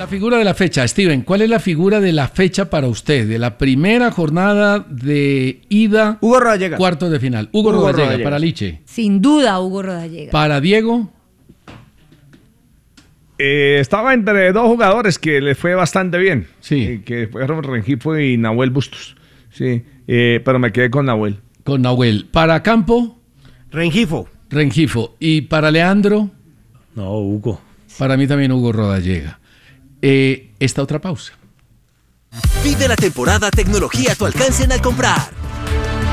figura de la fecha, Steven, ¿cuál es la figura de la fecha para usted? De la primera jornada de ida, Hugo Rodallega. cuartos de final. Hugo Rodallega, para Liche. Sin duda, Hugo Rodallega. Para Diego. Estaba entre dos jugadores que le fue bastante bien. Sí. Que fueron Rengifo y Nahuel Bustos. Sí. Pero me quedé con Nahuel. Con Nahuel. Para Campo. Rengifo. Y para Leandro. No, Hugo. Para mí también Hugo Rodallega. Esta otra pausa. Vive la temporada tecnología a tu alcance en Al Comprar.